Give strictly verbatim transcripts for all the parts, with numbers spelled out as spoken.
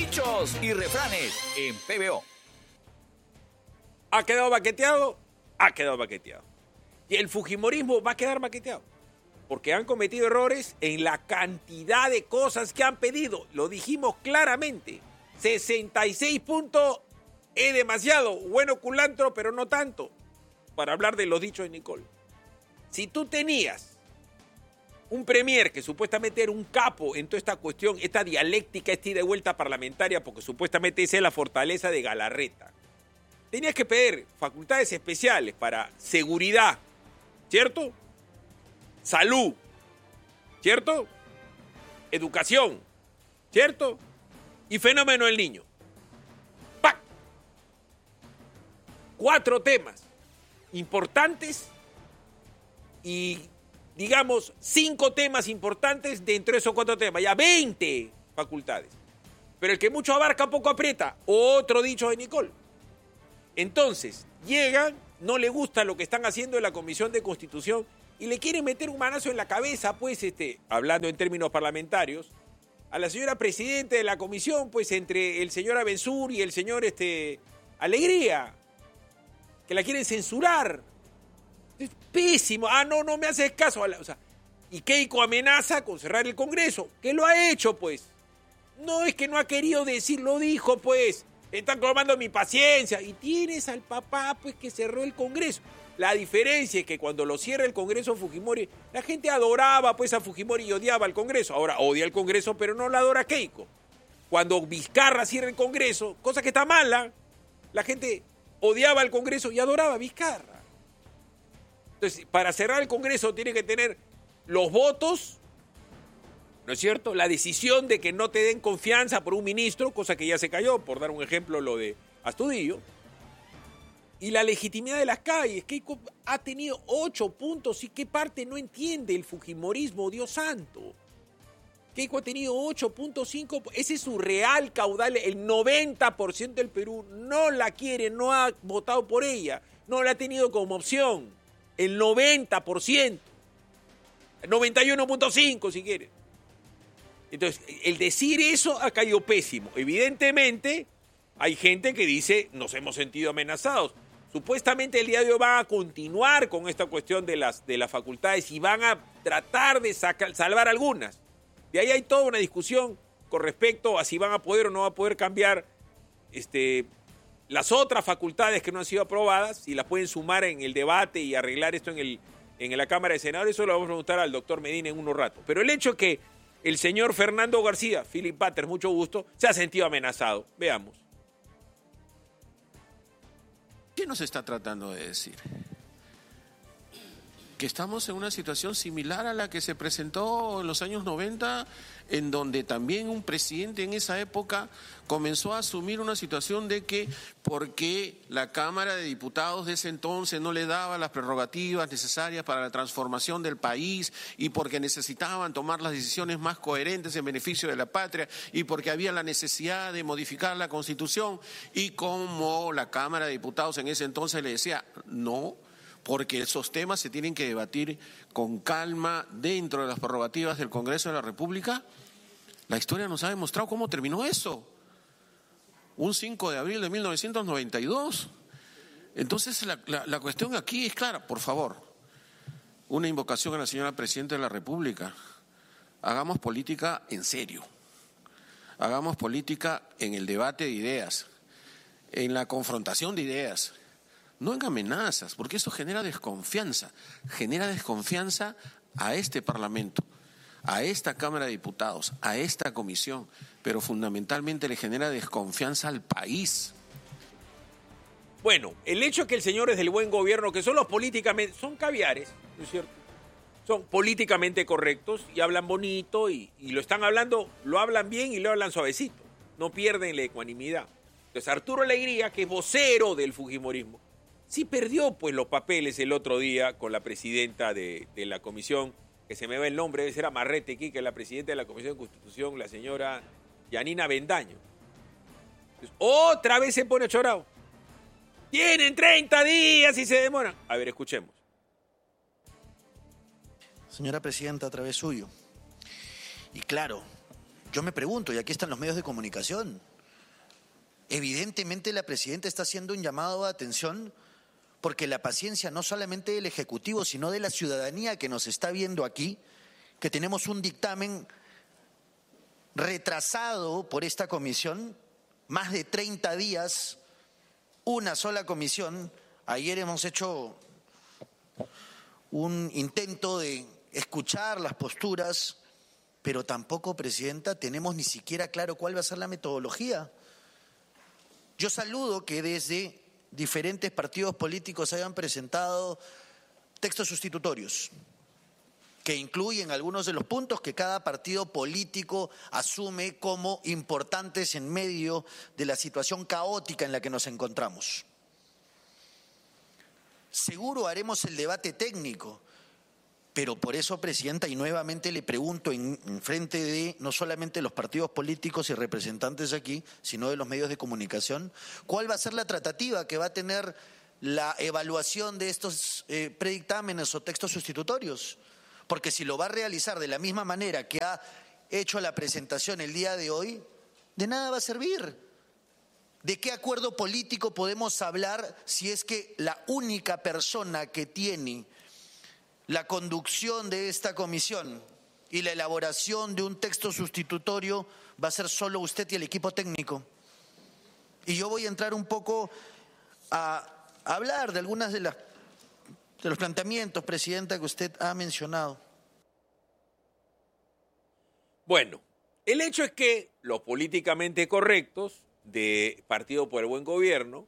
Dichos y refranes en P B O. ¿Ha quedado baqueteado? Ha quedado baqueteado. Y el fujimorismo va a quedar baqueteado. Porque han cometido errores en la cantidad de cosas que han pedido. Lo dijimos claramente. sesenta y seis puntos es demasiado. Bueno, culantro, pero no tanto. Para hablar de los dichos de Nicole. Si tú tenías un premier que supuestamente era un capo en toda esta cuestión, esta dialéctica, esta ida y vuelta parlamentaria, porque supuestamente esa es la fortaleza de Galarreta. Tenías que pedir facultades especiales para seguridad, ¿cierto? Salud, ¿cierto? Educación, ¿cierto? Y fenómeno del niño. ¡Pac! Cuatro temas importantes y, digamos, cinco temas importantes dentro de esos cuatro temas. Ya veinte facultades. Pero el que mucho abarca, poco aprieta. Otro dicho de Nicole. Entonces, llegan, no le gusta lo que están haciendo en la Comisión de Constitución y le quieren meter un manazo en la cabeza, pues, este, hablando en términos parlamentarios, a la señora presidenta de la comisión, pues, entre el señor Abensur y el señor este, Alegría, que la quieren censurar. Es pésimo. Ah, no, no me haces caso. O sea, y Keiko amenaza con cerrar el Congreso. ¿Qué lo ha hecho, pues? No es que no ha querido decir, lo dijo, pues. Están colmando mi paciencia. Y tienes al papá, pues, que cerró el Congreso. La diferencia es que cuando lo cierra el Congreso Fujimori, la gente adoraba, pues, a Fujimori y odiaba al Congreso. Ahora odia al Congreso, pero no la adora a Keiko. Cuando Vizcarra cierra el Congreso, cosa que está mala, la gente odiaba al Congreso y adoraba a Vizcarra. Entonces, para cerrar el Congreso tiene que tener los votos, ¿no es cierto? La decisión de que no te den confianza por un ministro, cosa que ya se cayó, por dar un ejemplo, lo de Astudillo. Y la legitimidad de las calles. Keiko ha tenido ocho puntos. ¿Y qué parte no entiende el fujimorismo, Dios santo? Keiko ha tenido ocho punto cinco. Ese es su real caudal. El noventa por ciento del Perú no la quiere, no ha votado por ella. No la ha tenido como opción. El noventa por ciento. noventa y uno punto cinco si quiere. Entonces, el decir eso ha caído pésimo. Evidentemente, hay gente que dice, nos hemos sentido amenazados. Supuestamente el día de hoy van a continuar con esta cuestión de las, de las facultades y van a tratar de sacar, salvar algunas. De ahí hay toda una discusión con respecto a si van a poder o no van a poder cambiar este, las otras facultades que no han sido aprobadas, si las pueden sumar en el debate y arreglar esto en, el, en la Cámara de Senadores. Eso lo vamos a preguntar al doctor Medina en unos ratos. Pero el hecho que el señor Fernando García, Philip Butter, mucho gusto, se ha sentido amenazado. Veamos. ¿Qué nos está tratando de decir? Que estamos en una situación similar a la que se presentó en los años noventa, en donde también un presidente en esa época comenzó a asumir una situación de que porque la Cámara de Diputados de ese entonces no le daba las prerrogativas necesarias para la transformación del país y porque necesitaban tomar las decisiones más coherentes en beneficio de la patria y porque había la necesidad de modificar la Constitución, y como la Cámara de Diputados en ese entonces le decía no, porque esos temas se tienen que debatir con calma dentro de las prerrogativas del Congreso de la República. La historia nos ha demostrado cómo terminó eso. Un cinco de abril de mil novecientos noventa y dos. Entonces la, la, la cuestión aquí es clara. Por favor, una invocación a la señora Presidenta de la República. Hagamos política en serio. Hagamos política en el debate de ideas, en la confrontación de ideas. No en amenazas, porque eso genera desconfianza, genera desconfianza a este Parlamento, a esta Cámara de Diputados, a esta comisión, pero fundamentalmente le genera desconfianza al país. Bueno, el hecho de que el señor es del buen gobierno, que son los políticamente, son caviares, ¿no es cierto? Son políticamente correctos y hablan bonito y, y lo están hablando, lo hablan bien y lo hablan suavecito, no pierden la ecuanimidad. Entonces Arturo Alegría, que es vocero del fujimorismo, sí perdió pues los papeles el otro día con la presidenta de, de la comisión, que se me va el nombre, debe ser Amarrete aquí, que es la presidenta de la Comisión de Constitución, la señora Yanina Bendaño. Entonces, otra vez se pone chorado. Tienen treinta días y se demoran. A ver, escuchemos. Señora Presidenta, a través suyo. Y claro, yo me pregunto, y aquí están los medios de comunicación, Evidentemente la presidenta está haciendo un llamado de atención porque la paciencia no solamente del Ejecutivo, sino de la ciudadanía que nos está viendo aquí, que tenemos un dictamen retrasado por esta comisión, más de treinta días, una sola comisión. Ayer hemos hecho un intento de escuchar las posturas, pero tampoco, presidenta, tenemos ni siquiera claro cuál va a ser la metodología. Yo saludo que desde diferentes partidos políticos hayan presentado textos sustitutorios que incluyen algunos de los puntos que cada partido político asume como importantes en medio de la situación caótica en la que nos encontramos. Seguro haremos el debate técnico, pero por eso, presidenta, y nuevamente le pregunto en, en frente de no solamente los partidos políticos y representantes aquí, sino de los medios de comunicación, ¿cuál va a ser la tratativa que va a tener la evaluación de estos eh, predictámenes o textos sustitutorios? Porque si lo va a realizar de la misma manera que ha hecho la presentación el día de hoy, de nada va a servir. ¿De qué acuerdo político podemos hablar si es que la única persona que tiene la conducción de esta comisión y la elaboración de un texto sustitutorio va a ser solo usted y el equipo técnico? Y yo voy a entrar un poco a hablar de algunas de las de los planteamientos, presidenta, que usted ha mencionado. Bueno, el hecho es que los políticamente correctos de Partido por el Buen Gobierno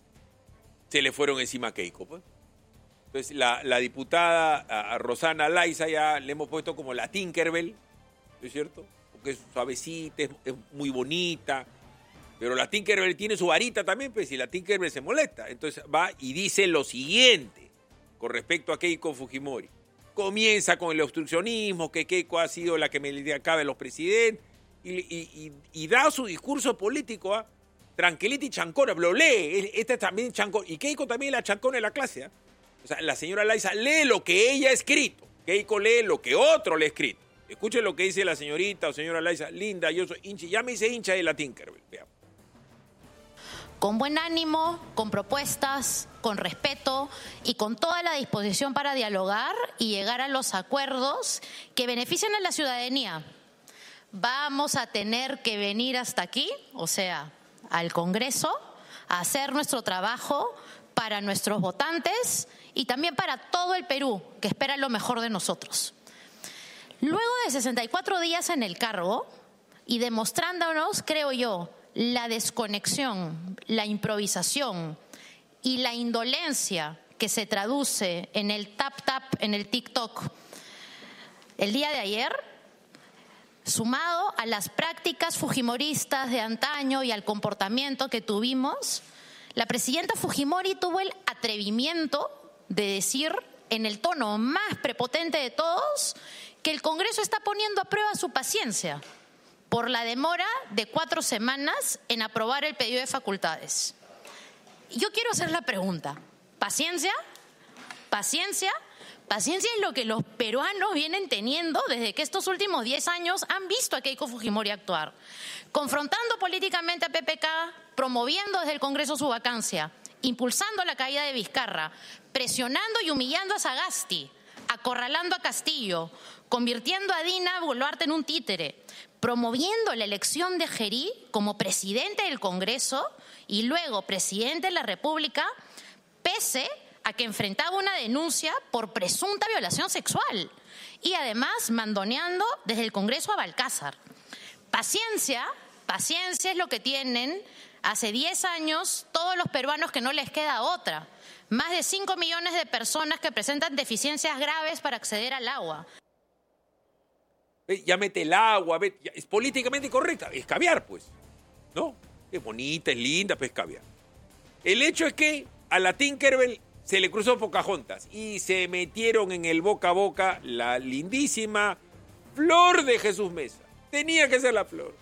se le fueron encima a Keiko, pues. Entonces, la, la diputada a, a Rosana Laiza ya le hemos puesto como la Tinkerbell, ¿no es cierto? Porque es suavecita, es, es muy bonita, pero la Tinkerbell tiene su varita también, pues, y la Tinkerbell se molesta. Entonces va y dice lo siguiente con respecto a Keiko Fujimori. Comienza con el obstruccionismo, que Keiko ha sido la que me acaba en los presidentes, y, y, y, y da su discurso político a tranquilita y chancona, lo lee, esta también chancona, y Keiko también la chancona en la clase, ¿eh? O sea, la señora Laiza lee lo que ella ha escrito, Keiko lee lo que otro le ha escrito. Escuchen lo que dice la señorita o señora Laiza: linda, yo soy hincha, ya me hice hincha de la Tinkerbell, veamos. Con buen ánimo, con propuestas, con respeto y con toda la disposición para dialogar y llegar a los acuerdos que beneficien a la ciudadanía. Vamos a tener que venir hasta aquí, o sea, al Congreso, a hacer nuestro trabajo para nuestros votantes y también para todo el Perú, que espera lo mejor de nosotros. Luego de sesenta y cuatro días en el cargo y demostrándonos, creo yo, la desconexión, la improvisación y la indolencia que se traduce en el tap-tap, en el TikTok el día de ayer, sumado a las prácticas fujimoristas de antaño y al comportamiento que tuvimos, la presidenta Fujimori tuvo el atrevimiento de decir en el tono más prepotente de todos que el Congreso está poniendo a prueba su paciencia por la demora de cuatro semanas en aprobar el pedido de facultades. Yo quiero hacer la pregunta: ¿paciencia? ¿Paciencia? Paciencia es lo que los peruanos vienen teniendo desde que estos últimos diez años han visto a Keiko Fujimori actuar, confrontando políticamente a P P K, promoviendo desde el Congreso su vacancia, impulsando la caída de Vizcarra, presionando y humillando a Sagasti, acorralando a Castillo, convirtiendo a Dina Boluarte en un títere, promoviendo la elección de Gerí como presidente del Congreso y luego presidente de la República, pese a que enfrentaba una denuncia por presunta violación sexual y además mandoneando desde el Congreso a Balcázar. Paciencia, paciencia es lo que tienen hace diez años todos los peruanos que no les queda otra. Más de cinco millones de personas que presentan deficiencias graves para acceder al agua. Ya mete el agua, es políticamente correcta, es caviar, pues, ¿no? Es bonita, es linda, pues es caviar. El hecho es que a la Tinkerbell se le cruzó Pocahontas y se metieron en el boca a boca la lindísima Flor de Jesús Mesa. Tenía que ser la Flor.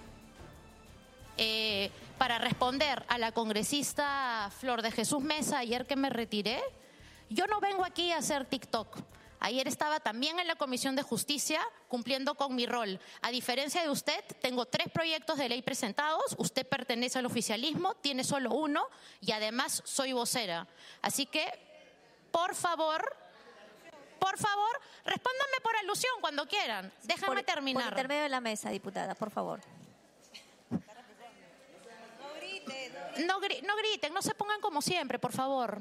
Eh, para responder a la congresista Flor de Jesús Mesa, ayer que me retiré, yo no vengo aquí a hacer TikTok. Ayer estaba también en la Comisión de Justicia cumpliendo con mi rol. A diferencia de usted, tengo tres proyectos de ley presentados. Usted pertenece al oficialismo, tiene solo uno y además soy vocera. Así que, por favor, por favor, respóndanme por alusión cuando quieran. Déjame por, terminar. Por intermedio de la mesa, diputada, por favor. No, gri- no griten, no se pongan como siempre, por favor.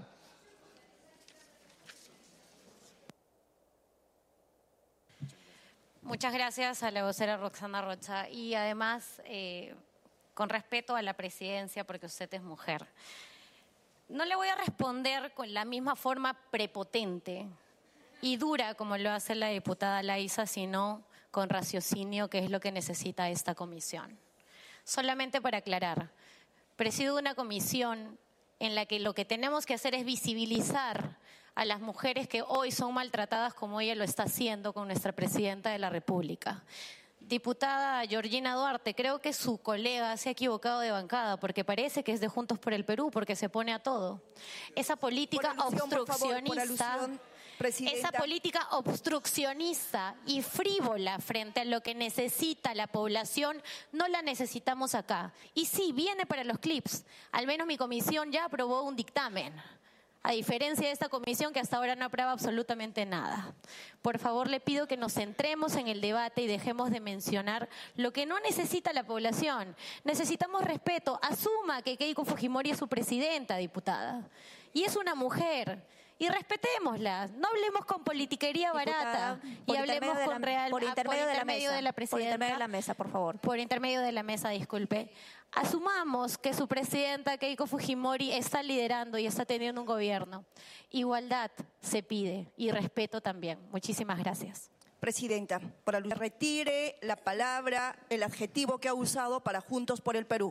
Muchas gracias a la vocera Roxana Rocha y además eh, con respeto a la presidencia porque usted es mujer. No le voy a responder con la misma forma prepotente y dura como lo hace la diputada Laisa, sino con raciocinio, que es lo que necesita esta comisión. Solamente para aclarar, presido una comisión en la que lo que tenemos que hacer es visibilizar a las mujeres que hoy son maltratadas como ella lo está haciendo con nuestra presidenta de la República. Diputada Georgina Duarte, creo que su colega se ha equivocado de bancada porque parece que es de Juntos por el Perú porque se pone a todo. Esa política Por alusión, por favor, por obstruccionista, alusión, presidenta. esa política obstruccionista y frívola frente a lo que necesita la población, no la necesitamos acá. Y sí, viene para los clips. Al menos mi comisión ya aprobó un dictamen. A diferencia de esta comisión que hasta ahora no aprueba absolutamente nada. Por favor, le pido que nos centremos en el debate y dejemos de mencionar lo que no necesita la población. Necesitamos respeto. Asuma que Keiko Fujimori es su presidenta, diputada. Y es una mujer. Y respetémosla. No hablemos con politiquería barata. Diputada, y hablemos con real... Por intermedio, ah, por de, la intermedio mesa, de la por presidenta. intermedio de la mesa, por favor. Por intermedio de la mesa, disculpe. Asumamos que su presidenta Keiko Fujimori está liderando y está teniendo un gobierno. Igualdad se pide y respeto también. Muchísimas gracias. Presidenta, por alusión, retire la palabra, el adjetivo que ha usado para Juntos por el Perú.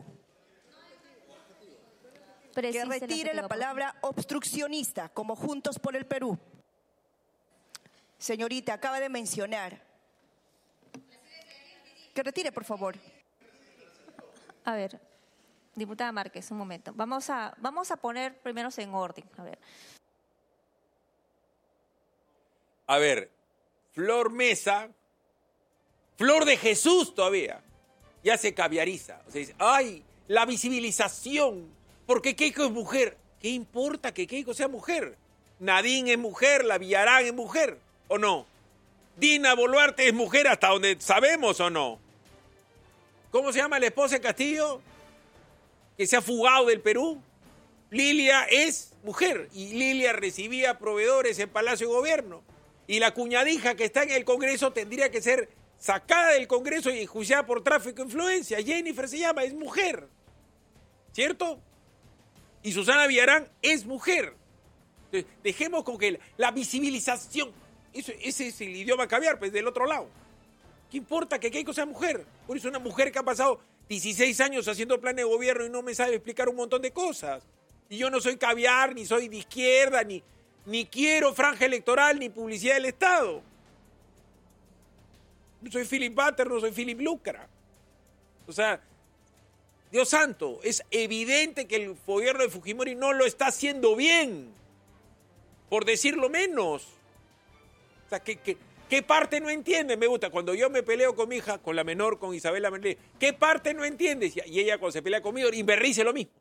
Precise Que el retire adjetivo, la por palabra obstruccionista como Juntos por el Perú. Señorita, acaba de mencionar. Que retire, por favor. A ver, diputada Márquez, un momento. Vamos a, vamos a poner primero en orden. A ver. A ver, Flor Mesa, Flor de Jesús todavía, ya se caviariza. O sea, dice, ay, la visibilización, porque Keiko es mujer. ¿Qué importa que Keiko sea mujer? Nadine es mujer, la Villarán es mujer, ¿o no? Dina Boluarte es mujer hasta donde sabemos, ¿o no? ¿Cómo se llama la esposa de Castillo? Que se ha fugado del Perú. Lilia es mujer y Lilia recibía proveedores en Palacio de Gobierno. Y la cuñadija que está en el Congreso tendría que ser sacada del Congreso y enjuiciada por tráfico de influencia. Jennifer se llama, es mujer. ¿Cierto? Y Susana Villarán es mujer. Entonces, dejemos con que la, la visibilización, eso, ese es el idioma caviar, pues del otro lado. ¿Qué importa que Keiko sea mujer? Por eso una mujer que ha pasado dieciséis años haciendo plan de gobierno y no me sabe explicar un montón de cosas. Y yo no soy caviar, ni soy de izquierda, ni, ni quiero franja electoral, ni publicidad del Estado. No soy Philip Butter, no soy Philip Lucra. O sea, Dios santo, es evidente que el gobierno de Fujimori no lo está haciendo bien, por decirlo menos. O sea, que... que ¿qué parte no entiendes? Me gusta. Cuando yo me peleo con mi hija, con la menor, con Isabela Mendoza, ¿qué parte no entiendes? Y ella cuando se pelea conmigo, y me dice lo mismo.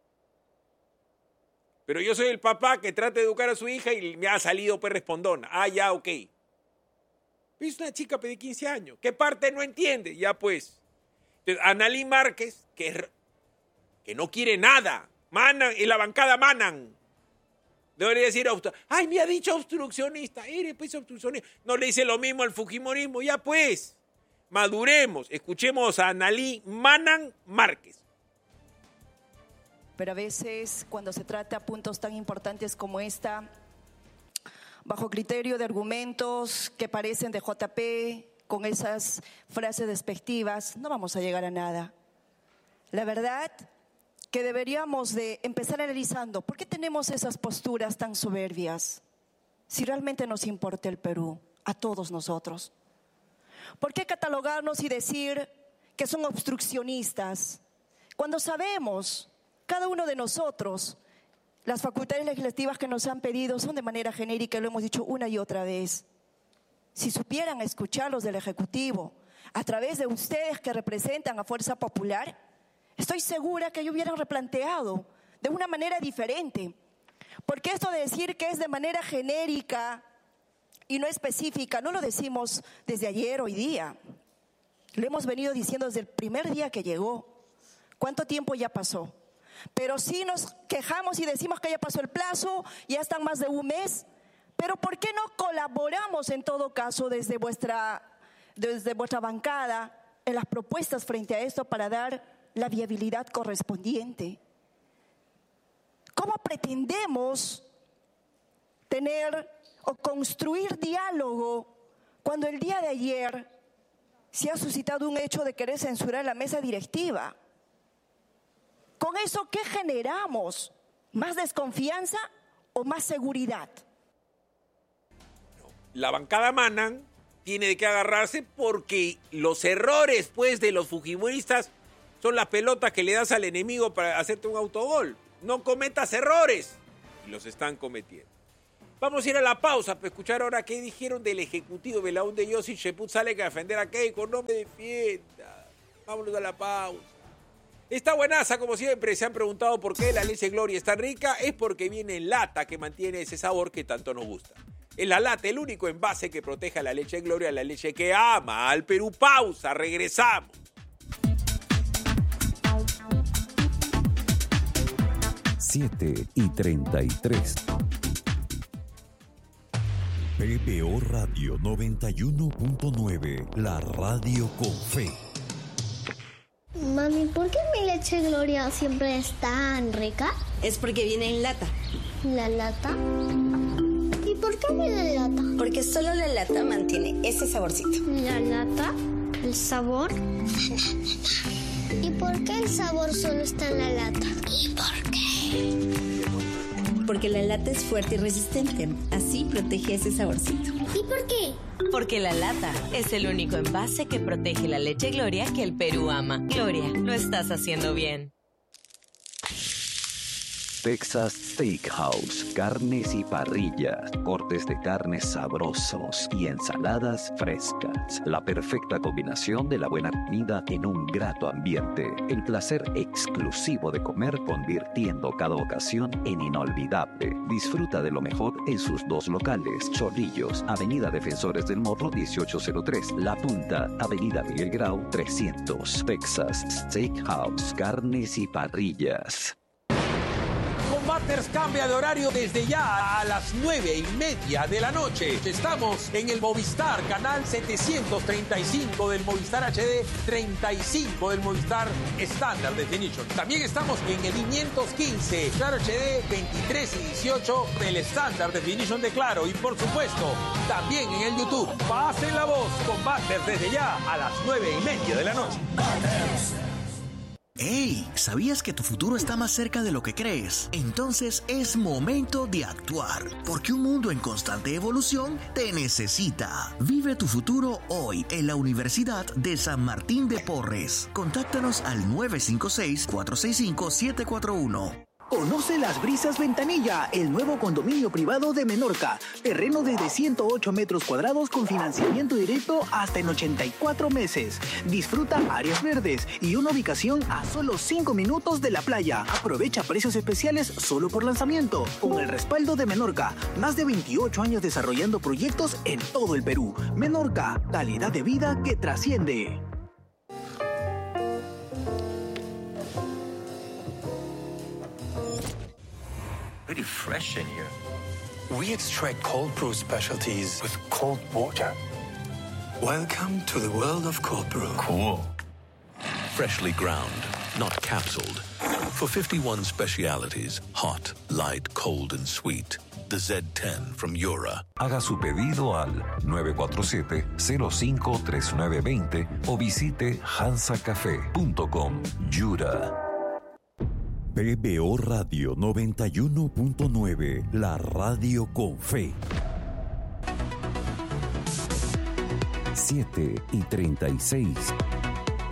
Pero yo soy el papá que trata de educar a su hija y me ha salido pues respondona. Ah, ya, ok. Es una chica de quince años. ¿Qué parte no entiende? Ya pues. Entonces, Analí Márquez, que, es, que no quiere nada. Manan, en la bancada manan. Debería decir, ay, me ha dicho obstruccionista, eres pues obstruccionista. No le dice lo mismo al fujimorismo, ya pues, maduremos, escuchemos a Analí Manan Márquez. Pero a veces, cuando se trata de puntos tan importantes como esta, bajo criterio de argumentos que parecen de J P, con esas frases despectivas, no vamos a llegar a nada. La verdad que deberíamos de empezar analizando por qué tenemos esas posturas tan soberbias, si realmente nos importa el Perú, a todos nosotros. ¿Por qué catalogarnos y decir que son obstruccionistas, cuando sabemos, cada uno de nosotros, Las facultades legislativas que nos han pedido son de manera genérica, lo hemos dicho una y otra vez. Si supieran escuchar los del Ejecutivo a través de ustedes que representan a Fuerza Popular, estoy segura que ellos hubieran replanteado de una manera diferente. Porque esto de decir que es de manera genérica y no específica, no lo decimos desde ayer, hoy día. Lo hemos venido diciendo desde el primer día que llegó. ¿Cuánto tiempo ya pasó? Pero sí nos quejamos y decimos que ya pasó el plazo, ya están más de un mes. Pero ¿por qué no colaboramos en todo caso desde vuestra, desde vuestra bancada en las propuestas frente a esto para dar la viabilidad correspondiente? ¿Cómo pretendemos tener o construir diálogo cuando el día de ayer se ha suscitado un hecho de querer censurar la mesa directiva? ¿Con eso qué generamos? ¿Más desconfianza o más seguridad? La bancada Manan tiene de qué agarrarse porque los errores, pues, de los fujimoristas son las pelotas que le das al enemigo para hacerte un autogol. No cometas errores. Y los están cometiendo. Vamos a ir a la pausa para escuchar ahora qué dijeron del Ejecutivo. Belaún de Yossi Sheput sale a defender a Keiko. No me defienda. Vámonos a la pausa. Está buenaza, como siempre. Se han preguntado por qué la leche Gloria es tan rica. Es porque viene en lata, que mantiene ese sabor que tanto nos gusta. Es la lata, el único envase que protege a la leche Gloria, la leche que ama al Perú. Pausa, regresamos. siete y treinta y tres. P B O Radio noventa y uno punto nueve, la radio con fe. Mami, ¿por qué mi leche Gloria siempre es tan rica? Es porque viene en lata. ¿La lata? ¿Y por qué viene en lata? Porque solo la lata mantiene ese saborcito. ¿La lata? ¿El sabor? ¿Y por qué el sabor solo está en la lata? ¿Y por qué? Porque la lata es fuerte y resistente. Así protege ese saborcito. ¿Y por qué? Porque la lata es el único envase que protege la leche Gloria que el Perú ama. Gloria, lo estás haciendo bien. Texas Steakhouse, carnes y parrillas, cortes de carnes sabrosos y ensaladas frescas. La perfecta combinación de la buena comida en un grato ambiente. El placer exclusivo de comer convirtiendo cada ocasión en inolvidable. Disfruta de lo mejor en sus dos locales. Chorrillos, Avenida Defensores del Morro dieciocho cero tres. La Punta, Avenida Miguel Grau trescientos. Texas Steakhouse, carnes y parrillas. Combaters cambia de horario desde ya a las nueve y media de la noche. Estamos en el Movistar, canal setecientos treinta y cinco del Movistar H D, treinta y cinco del Movistar Standard Definition. También estamos en el quinientos quince, Claro H D, veintitrés y dieciocho del Standard Definition de Claro. Y por supuesto, también en el YouTube. Pasen la voz, Combaters desde ya a las nueve y media de la noche. ¡Hey! ¿Sabías que tu futuro está más cerca de lo que crees? Entonces es momento de actuar, porque un mundo en constante evolución te necesita. Vive tu futuro hoy en la Universidad de San Martín de Porres. Contáctanos al nueve cinco seis, cuatro seis cinco, siete cuatro uno. Conoce Las Brisas Ventanilla, el nuevo condominio privado de Menorca. Terreno desde ciento ocho metros cuadrados con financiamiento directo hasta en ochenta y cuatro meses. Disfruta áreas verdes y una ubicación a solo cinco minutos de la playa. Aprovecha precios especiales solo por lanzamiento. Con el respaldo de Menorca, más de veintiocho años desarrollando proyectos en todo el Perú. Menorca, calidad de vida que trasciende. Pretty fresh in here. We extract cold brew specialties with cold water. Welcome to the world of cold brew. Cool. Freshly ground, not capsuled. For fifty-one specialities, hot, light, cold, and sweet. The Z ten from Yura. Haga su pedido al nueve cuatro siete, cero cinco tres nueve dos cero o visite hansa café punto com. Yura. P B O Radio noventa y uno punto nueve, la radio con fe. siete y treinta y seis.